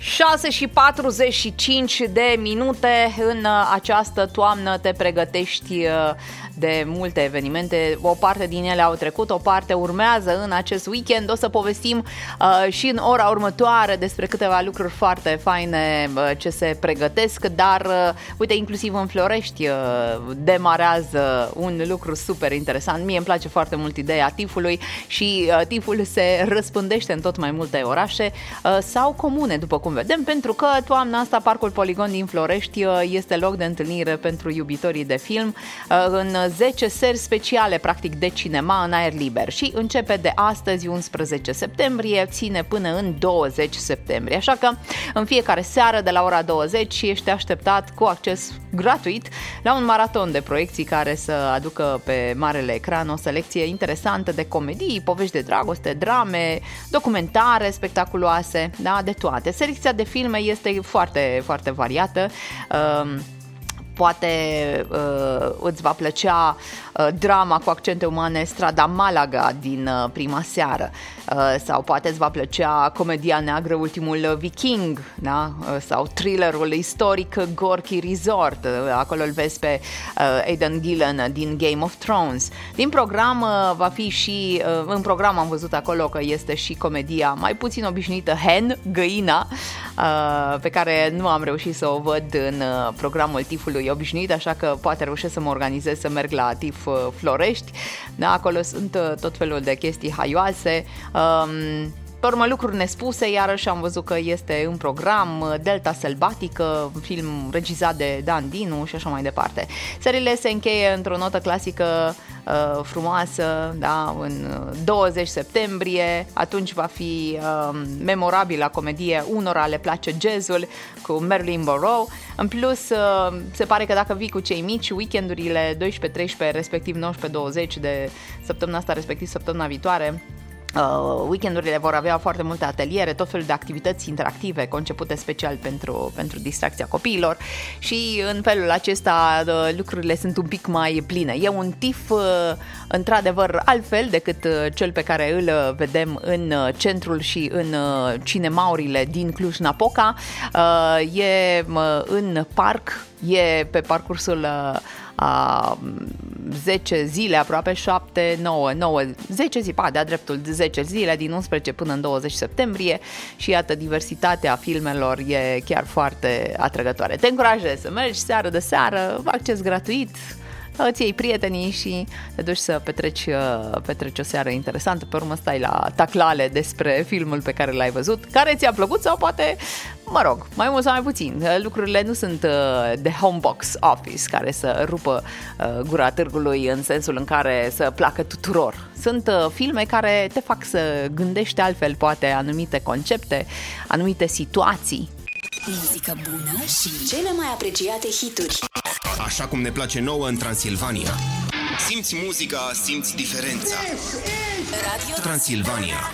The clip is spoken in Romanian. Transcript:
6:45 în această toamnă te pregătești de multe evenimente. O parte din ele au trecut, o parte urmează în acest weekend. O să povestim și în ora următoare despre câteva lucruri foarte faine ce se pregătesc, dar uite, inclusiv în Florești demarează un lucru super interesant. Mie îmi place foarte mult ideea tifului și tiful se răspândește în tot mai multe orașe sau comune, după cum vedem, pentru că toamna asta Parcul Poligon din Florești este loc de întâlnire pentru iubitorii de film în 10 seri speciale, practic, de cinema în aer liber și începe de astăzi, 11 septembrie, ține până în 20 septembrie. Așa că în fiecare seară de la ora 20 ești așteptat cu acces gratuit la un maraton de proiecții care să aducă pe marele ecran o selecție interesantă de comedii, povești de dragoste, drame, documentare spectaculoase, da, de toate. Selecția de filme este foarte, foarte variată. Poate îți va plăcea drama cu accente umane Strada Malaga din prima seară, sau poate îți va plăcea comedia neagră Ultimul Viking, da? Sau thrillerul istoric Gorky Resort, acolo îl vezi pe Aidan Gillen din Game of Thrones. Din program va fi și, în program am văzut acolo că este și comedia mai puțin obișnuită Hen, Găina, pe care nu am reușit să o văd în programul tifului obișnuit, așa că poate reușesc să mă organizez să merg la TIF Florești, da, acolo sunt tot felul de chestii haioase. Pe urmă, lucruri nespuse, iarăși am văzut că este în program Delta Sălbatică, film regizat de Dan Dinu și așa mai departe. Seriile se încheie într-o notă clasică frumoasă, da, în 20 septembrie, atunci va fi memorabilă comedie Unora le place jazzul cu Marilyn Monroe. În plus, se pare că dacă vii cu cei mici, weekendurile 12-13, respectiv 19-20 de săptămâna asta, respectiv săptămâna viitoare, weekendurile vor avea foarte multe ateliere, tot felul de activități interactive concepute special pentru distracția copiilor și în felul acesta lucrurile sunt un pic mai pline. E un TIF într-adevăr altfel decât cel pe care îl vedem în centrul și în cinemaurile din Cluj-Napoca. E în parc, e pe parcursul a 10 zile, aproape 7, 9, 10 zile, de-a dreptul 10 zile, din 11 până în 20 septembrie și iată, diversitatea filmelor e chiar foarte atrăgătoare. Te încurajez să mergi seară de seară, acces gratuit, îți iei prietenii și te duci să petreci o seară interesantă, pe urmă stai la taclale despre filmul pe care l-ai văzut, care ți-a plăcut sau poate, mă rog, mai mult sau mai puțin. Lucrurile nu sunt de home box office care să rupă gura târgului în sensul în care să placă tuturor. Sunt filme care te fac să gândești altfel, poate, anumite concepte, anumite situații. Muzică bună și cele mai apreciate hituri. Așa cum ne place nouă în Transilvania. Simți muzica, simți diferența. Radio Transilvania.